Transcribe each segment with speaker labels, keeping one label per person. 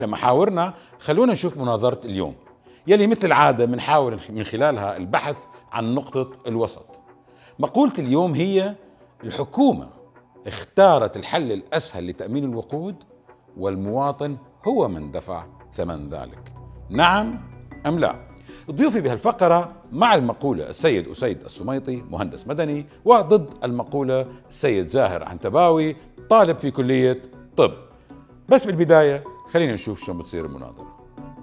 Speaker 1: محاورنا خلونا نشوف مناظرة اليوم يلي مثل العادة بنحاول من خلالها البحث عن نقطة الوسط. مقولة اليوم هي: الحكومة اختارت الحل الأسهل لتأمين الوقود، والمواطن هو من دفع ثمن ذلك. نعم أم لا؟ ضيوفي بهالفقرة مع المقولة السيد أسيد السميطي مهندس مدني، وضد المقولة السيد زاهر عنتباوي طالب في كلية طب. بس بالبداية خلينا نشوف شو بتصير المناظرة.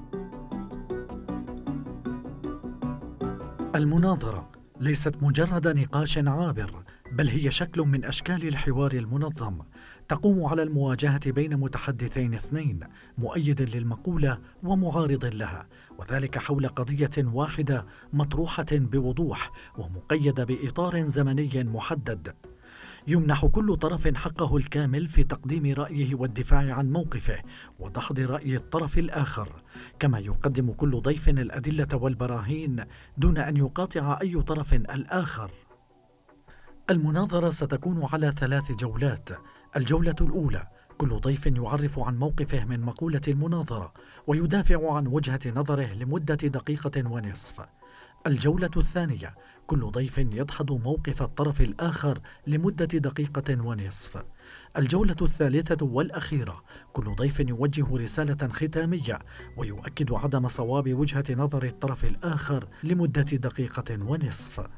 Speaker 2: المناظرة ليست مجرد نقاش عابر، بل هي شكل من أشكال الحوار المنظم تقوم على المواجهة بين متحدثين اثنين، مؤيد للمقولة ومعارض لها، وذلك حول قضية واحدة مطروحة بوضوح ومقيدة بإطار زمني محدد. يمنح كل طرف حقه الكامل في تقديم رأيه والدفاع عن موقفه ودحض رأي الطرف الآخر، كما يقدم كل ضيف الأدلة والبراهين دون أن يقاطع أي طرف الآخر. المناظرة ستكون على 3 جولات. الجولة الأولى كل ضيف يعرف عن موقفه من مقولة المناظرة ويدافع عن وجهة نظره لمدة 1.5 دقيقة. الجولة الثانية كل ضيف يدحض موقف الطرف الآخر لمدة 1.5 دقيقة. الجولة الثالثة والأخيرة كل ضيف يوجه رسالة ختامية ويؤكد عدم صواب وجهة نظر الطرف الآخر لمدة 1.5 دقيقة.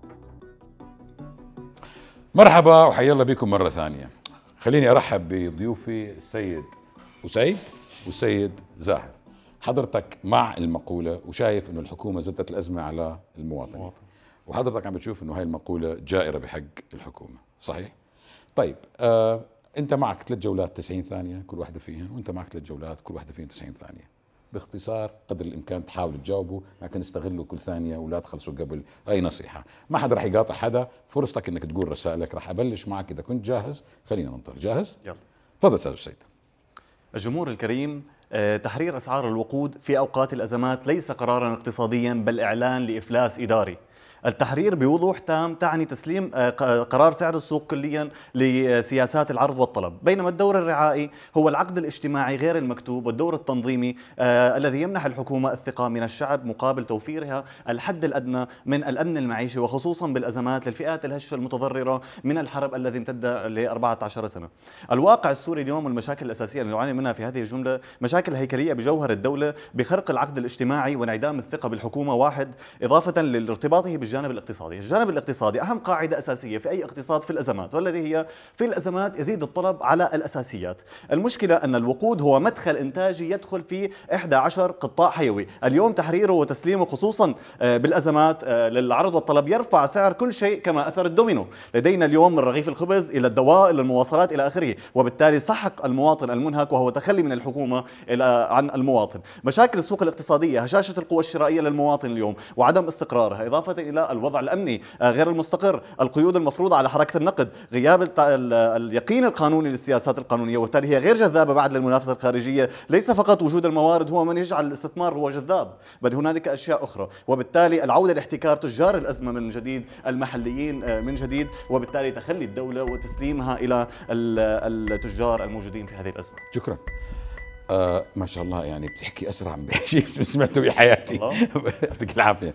Speaker 1: مرحبا وحيا الله بكم مرة ثانية. خليني أرحب بضيوفي السيد أسيد والسيد زاهر. حضرتك مع المقولة وشايف إنه الحكومة زدت الأزمة على المواطن، وحضرتك عم بتشوف إنه هاي المقولة جائرة بحق الحكومة، صحيح؟ طيب أنت معك 3 جولات 90 ثانية كل واحدة فيهن، وأنت معك 3 جولات كل واحدة فيهن 90 ثانية. باختصار قدر الإمكان تحاولوا تجاوبوا، لكن استغلوا كل ثانية ولا تخلصوا قبل. أي نصيحة، ما حدا رح يقاطع حدا، فرصتك إنك تقول رسائلك. رح أبلش معك إذا كنت جاهز. خلينا ننطلق. جاهز؟
Speaker 3: يلا.
Speaker 1: تفضل أستاذ السيد.
Speaker 3: الجمهور الكريم، تحرير أسعار الوقود في أوقات الأزمات ليس قراراً اقتصادياً بل إعلان لإفلاس إداري. التحرير بوضوح تام تعني تسليم قرار سعر السوق كليا لسياسات العرض والطلب، بينما الدور الرعائي هو العقد الاجتماعي غير المكتوب والدور التنظيمي الذي يمنح الحكومة الثقة من الشعب مقابل توفيرها الحد الأدنى من الأمن المعيشي، وخصوصا بالأزمات للفئات الهشة المتضررة من الحرب الذي امتد ل 14 سنة. الواقع السوري اليوم والمشاكل الأساسية اللي نعاني منها في هذه الجملة مشاكل هيكلية بجوهر الدولة، بخرق العقد الاجتماعي وانعدام الثقة بالحكومة واحد، إضافة لارتباطه بالجانب الاقتصادي. الجانب الاقتصادي أهم قاعدة أساسية في أي اقتصاد في الأزمات، والذي هي في الأزمات يزيد الطلب على الأساسيات. المشكلة أن الوقود هو مدخل إنتاجي يدخل في 11 قطاع حيوي. اليوم تحريره وتسليمه خصوصا بالأزمات للعرض والطلب يرفع سعر كل شيء كما أثر الدومينو. لدينا اليوم من رغيف الخبز إلى الدواء إلى المواصلات إلى آخره، وبالتالي سحق المواطن المنهك، وهو تخلي من الحكومة عن المواطن. مشاكل السوق الاقتصادية، هشاشة القوى الشرائية للمواطن اليوم وعدم استقرارها، إضافة إلى الوضع الأمني غير المستقر، القيود المفروضة على حركة النقد، غياب اليقين القانوني للسياسات القانونية، وبالتالي هي غير جذابة بعد للمنافسة الخارجية. ليس فقط وجود الموارد هو من يجعل الاستثمار هو جذاب، بل هنالك أشياء أخرى، وبالتالي العودة لاحتكار تجار الأزمة من جديد، المحليين من جديد، وبالتالي تخلي الدولة وتسليمها إلى التجار الموجودين في هذه الأزمة.
Speaker 1: شكرا. ما شاء الله، يعني بتحكي أسرع من شيء سمعته بحياتي. يعطيك العافية.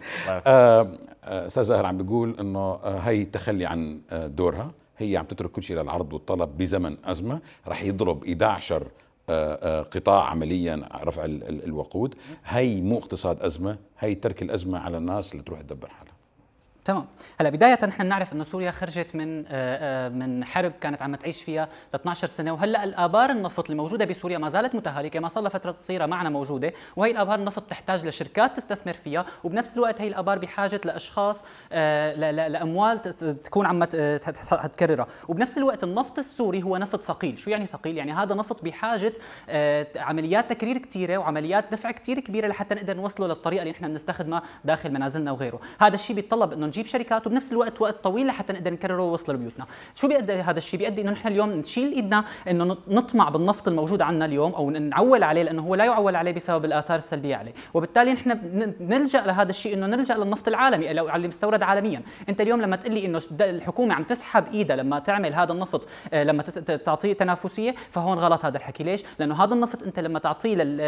Speaker 1: أستاذ زاهر عم بيقول إنه هي التخلي عن دورها، هي عم تترك كل شيء للعرض والطلب بزمن أزمة رح يضرب 11 قطاع عمليا رفع الوقود. هي مو اقتصاد أزمة، هي ترك الأزمة على الناس اللي تروح تدبر حالها.
Speaker 4: تمام. هلا بداية نحن نعرف انه سوريا خرجت من حرب كانت عم تعيش فيها ل 12 سنة، وهلا الآبار النفط اللي موجودة بسوريا ما زالت متهالكة، ما صار لها فترة قصيرة معنا موجودة، وهي الآبار النفط تحتاج لشركات تستثمر فيها، وبنفس الوقت هي الآبار بحاجة لأشخاص لأموال تكون عم تكررها، وبنفس الوقت النفط السوري هو نفط ثقيل. شو يعني ثقيل؟ يعني هذا نفط بحاجة عمليات تكرير كثيرة وعمليات دفع كثير كبيرة لحتى نقدر نوصله للطريقة اللي نحن بنستخدمها داخل منازلنا وغيره. هذا الشيء بيتطلب انه نجيب شركات، وبنفس الوقت وقت طويل لحتى نقدر نكرره ووصله لبيوتنا. شو بيؤدي هذا الشيء؟ بيؤدي انه نحن اليوم نشيل ايدنا انه نطمع بالنفط الموجود عندنا اليوم او نعول عليه، لانه هو لا يعول عليه بسبب الاثار السلبيه عليه، وبالتالي نحن نلجا لهذا الشيء انه نلجا للنفط العالمي اللي مستورد عالميا. انت اليوم لما تقول لي انه الحكومه عم تسحب ايدها لما تعمل هذا النفط لما تعطيه تنافسيه، فهون غلط هذا الحكي. ليش؟ لانه هذا النفط انت لما تعطيه